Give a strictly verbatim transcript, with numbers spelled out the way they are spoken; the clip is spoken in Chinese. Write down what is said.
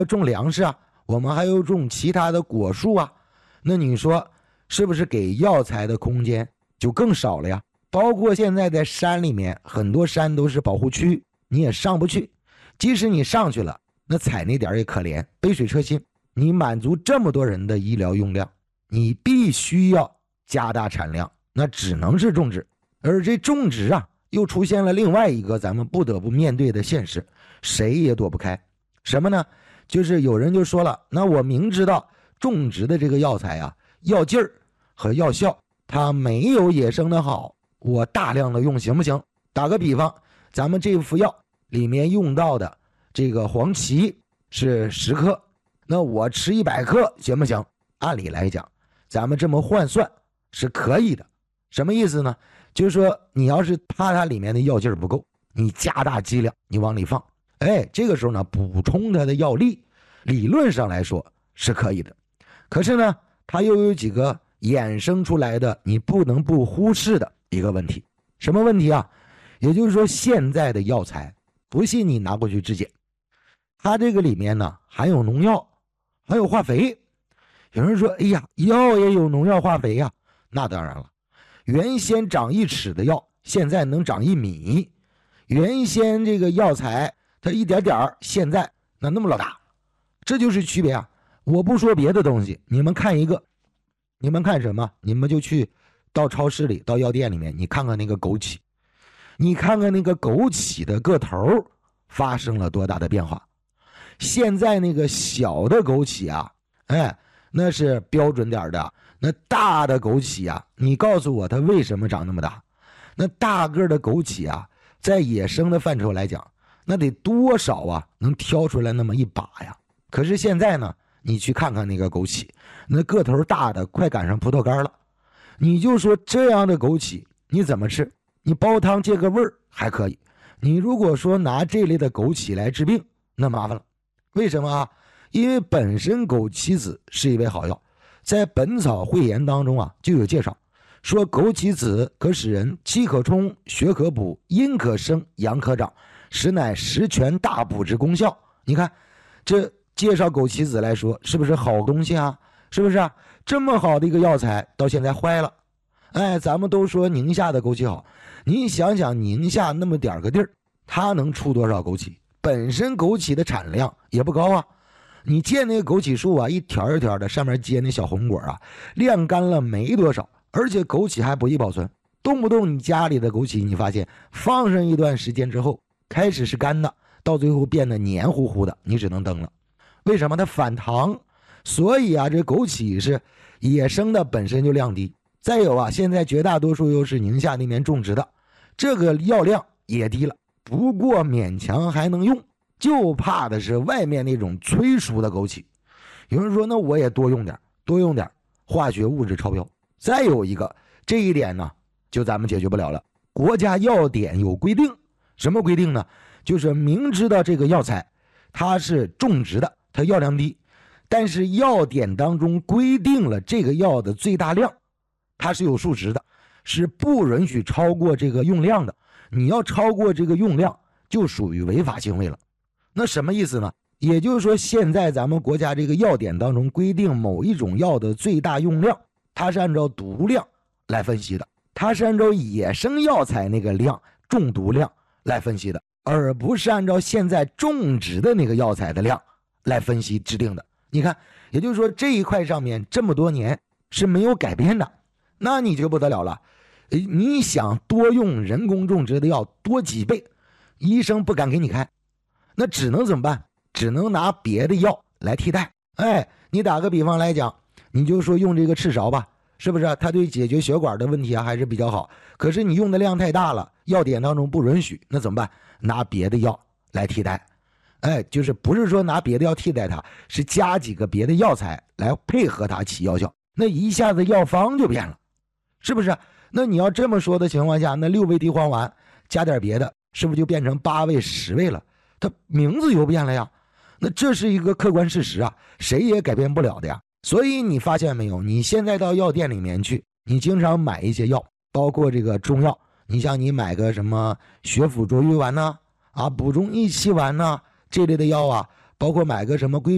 种粮食啊，我们还有种其他的果树啊，那你说是不是给药材的空间就更少了呀？包括现在在山里面，很多山都是保护区，你也上不去。即使你上去了，那采那点也可怜，杯水车薪。你满足这么多人的医疗用量，你必须要加大产量，那只能是种植。而这种植啊，又出现了另外一个咱们不得不面对的现实，谁也躲不开。什么呢？就是有人就说了，那我明知道种植的这个药材啊，药劲儿和药效它没有野生的好，我大量的用行不行？打个比方，咱们这副药里面用到的这个黄芪是十克，那我吃一百克行不行？按理来讲，咱们这么换算是可以的。什么意思呢？就是说你要是怕它里面的药劲儿不够，你加大剂量，你往里放，哎，这个时候呢，补充它的药力，理论上来说是可以的。可是呢，它又有几个衍生出来的你不能不忽视的一个问题。什么问题啊？也就是说，现在的药材，不信你拿过去质检，它这个里面呢含有农药，还有化肥。有人说，哎呀，药也有农药化肥呀，那当然了。原先长一尺的药，现在能长一米。原先这个药材它一点点，现在那那么老大，这就是区别啊。我不说别的东西，你们看一个，你们看什么？你们就去到超市里，到药店里面，你看看那个枸杞，你看看那个枸杞的个头发生了多大的变化。现在那个小的枸杞啊，哎，那是标准点的。那大的枸杞啊，你告诉我它为什么长那么大？那大个的枸杞啊，在野生的范畴来讲，那得多少啊能挑出来那么一把呀？可是现在呢，你去看看那个枸杞，那个头大的快赶上葡萄干了。你就说这样的枸杞你怎么吃？你煲汤借个味儿还可以，你如果说拿这类的枸杞来治病，那麻烦了。为什么啊？因为本身枸杞子是一味好药，在《本草汇言》当中啊就有介绍，说枸杞子可使人气可冲，血可补，阴可生，阳可长，实乃十全大补之功效。你看这介绍枸杞子来说，是不是好东西啊？是不是啊？这么好的一个药材到现在坏了。哎，咱们都说宁夏的枸杞好，你想想宁夏那么点个地儿，它能出多少枸杞？本身枸杞的产量也不高啊。你见那个枸杞树啊，一条一条的，上面结那小红果啊，晾干了没多少，而且枸杞还不易保存，动不动你家里的枸杞，你发现放上一段时间之后，开始是干的，到最后变得黏糊糊的，你只能扔了。为什么？它反糖。所以啊，这枸杞是野生的，本身就量低。再有啊，现在绝大多数又是宁夏那边种植的，这个药量也低了，不过勉强还能用，就怕的是外面那种催熟的枸杞。有人说，那我也多用点，多用点，化学物质超标。再有一个，这一点呢，就咱们解决不了了。国家药典有规定，什么规定呢？就是明知道这个药材它是种植的，它药量低，但是药典当中规定了这个药的最大量，它是有数值的，是不允许超过这个用量的。你要超过这个用量，就属于违法行为了。那什么意思呢？也就是说，现在咱们国家这个药典当中规定某一种药的最大用量，它是按照毒量来分析的，它是按照野生药材那个量中毒量来分析的，而不是按照现在种植的那个药材的量来分析制定的。你看，也就是说这一块上面这么多年是没有改变的。那你就不得了了，你想多用人工种植的药多几倍，医生不敢给你开，那只能怎么办？只能拿别的药来替代。哎，你打个比方来讲，你就说用这个赤芍吧，是不是？它对解决血管的问题啊还是比较好。可是你用的量太大了，药典当中不允许，那怎么办？拿别的药来替代。哎，就是不是说拿别的药替代它，是加几个别的药材来配合它起药效，那一下子药方就变了，是不是？那你要这么说的情况下，那六味地黄丸加点别的，是不是就变成八味十味了？它名字又变了呀。那这是一个客观事实啊，谁也改变不了的呀。所以你发现没有，你现在到药店里面去，你经常买一些药，包括这个中药，你像你买个什么血府逐瘀丸呐，啊，补中益气丸呐，这类的药啊，包括买个什么归